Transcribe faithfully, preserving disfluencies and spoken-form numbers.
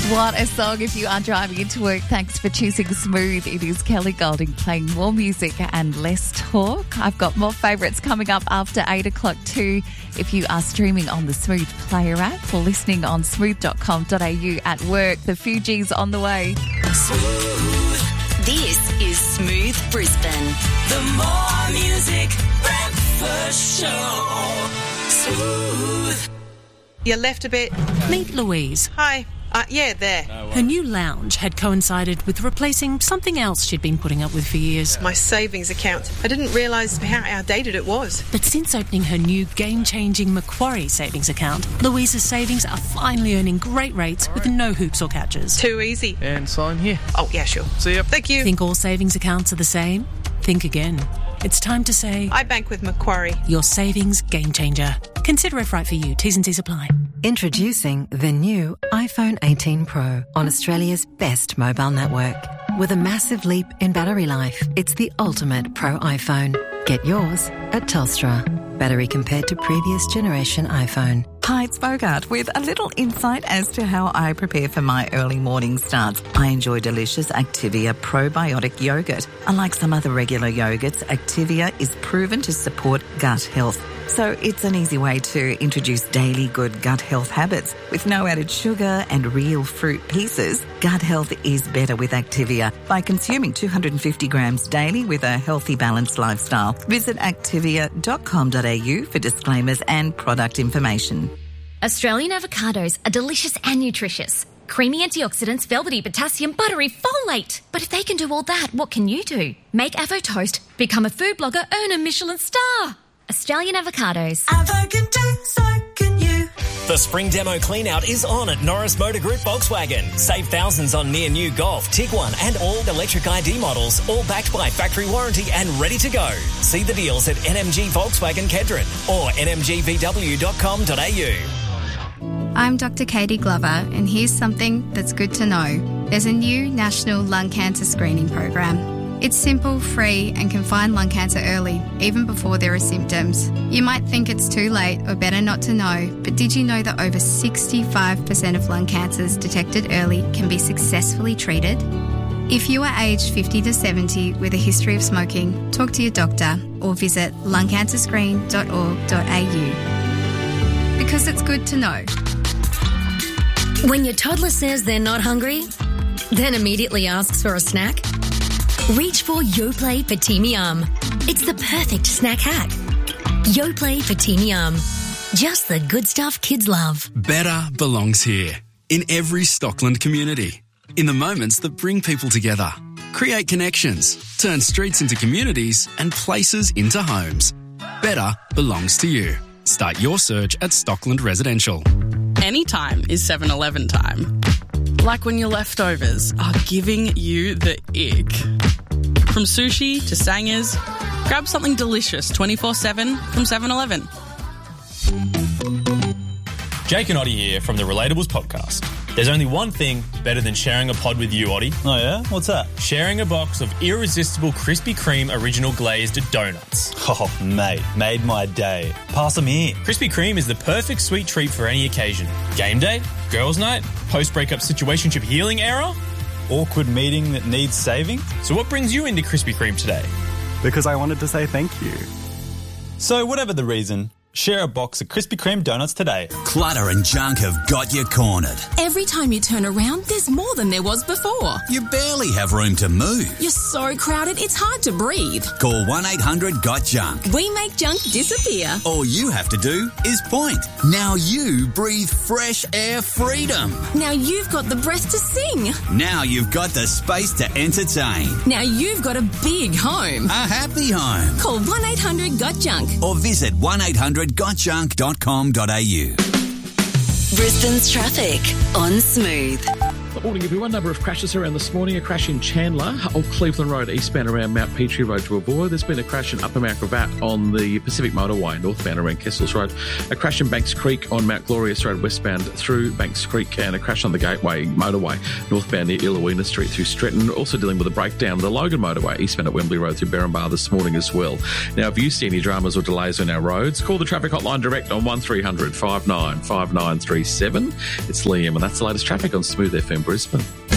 What a song if you are driving into work. Thanks for choosing Smooth. It is Kelly Golding playing more music and less talk. I've got more favourites coming up after eight o'clock too. If you are streaming on the Smooth Player app or listening on smooth dot com dot a u at work, the Fugees on the way. Smooth. This is Smooth Brisbane. The More Music Breakfast Show. Smooth. You left a bit. Meet Louise. Hi. Uh, yeah, there. Her new lounge had coincided with replacing something else she'd been putting up with for years. My savings account. I didn't realise how outdated it was. But since opening her new game-changing Macquarie savings account, Louise's savings are finally earning great rates with no hoops or catches. Too easy. And sign here. Oh, yeah, sure. See ya. Thank you. Think all savings accounts are the same? Think again. It's time to say... I bank with Macquarie. Your savings game changer. Consider if right for you. T's and C's apply. Introducing the new iPhone eighteen Pro on Australia's best mobile network. With a massive leap in battery life, it's the ultimate Pro iPhone. Get yours at Telstra. Battery compared to previous generation iPhone. Hi, it's Bogart with a little insight as to how I prepare for my early morning starts. I enjoy delicious Activia probiotic yogurt. Unlike some other regular yogurts, Activia is proven to support gut health. So it's an easy way to introduce daily good gut health habits. With no added sugar and real fruit pieces, gut health is better with Activia by consuming two hundred fifty grams daily with a healthy, balanced lifestyle. Visit activia dot com dot a u for disclaimers and product information. Australian avocados are delicious and nutritious. Creamy antioxidants, velvety potassium, buttery folate. But if they can do all that, what can you do? Make Avo Toast, become a food blogger, earn a Michelin star. Australian avocados. Avo can do, so can you. The spring demo clean-out is on at Norris Motor Group Volkswagen. Save thousands on near-new Golf, Tiguan and all electric I D models, all backed by factory warranty and ready to go. See the deals at N M G Volkswagen Kedron or n m g v w dot com dot a u. I'm Doctor Katie Glover, and here's something that's good to know. There's a new national lung cancer screening program. It's simple, free, and can find lung cancer early, even before there are symptoms. You might think it's too late or better not to know, but did you know that over sixty-five percent of lung cancers detected early can be successfully treated? If you are aged fifty to seventy with a history of smoking, talk to your doctor or visit lung cancer screen dot org dot a u. Because it's good to know. When your toddler says they're not hungry, then immediately asks for a snack, reach for Yoplait Petimium. It's the perfect snack hack. Yoplait Petimium. Just the good stuff kids love. Better belongs here, in every Stockland community. In the moments that bring people together. Create connections, turn streets into communities and places into homes. Better belongs to you. Start your search at Stockland Residential. Anytime is seven eleven time. Like when your leftovers are giving you the ick. From sushi to sangers, grab something delicious twenty-four seven from seven eleven. Jake and Oddie here from the Relatables podcast. There's only one thing better than sharing a pod with you, Oddie. Oh, yeah? What's that? Sharing a box of irresistible Krispy Kreme original glazed donuts. Oh, mate, made my day. Pass them here. Krispy Kreme is the perfect sweet treat for any occasion. Game day, girls' night, post-breakup situationship healing era. Awkward meeting that needs saving. So what brings you into Krispy Kreme today? Because I wanted to say thank you. So whatever the reason, share a box of Krispy Kreme donuts today. Clutter and junk have got you cornered. Every time you turn around, there's more than there was before. You barely have room to move. You're so crowded, it's hard to breathe. Call one eight hundred got junk. We make junk disappear. All you have to do is point. Now you breathe fresh air freedom. Now you've got the breath to sing. Now you've got the space to entertain. Now you've got a big home. A happy home. Call one eight hundred got junk. Or visit one eight hundred got junk dot com dot a u. Brisbane's traffic on Smooth. Morning, everyone. Number of crashes around this morning. A crash in Chandler, Old Cleveland Road, eastbound around Mount Petrie Road to avoid. There's been a crash in Upper Mount Gravatt on the Pacific Motorway, northbound around Kessels Road. A crash in Banks Creek on Mount Glorious Road, westbound through Banks Creek, and a crash on the Gateway Motorway, northbound near Illawina Street through Stretton. Also dealing with a breakdown on the Logan Motorway, eastbound at Wembley Road through Berrinbar this morning as well. Now, if you see any dramas or delays on our roads, call the traffic hotline direct on one three hundred five nine five nine three seven. It's Liam, and that's the latest traffic on Smooth F M Brisbane.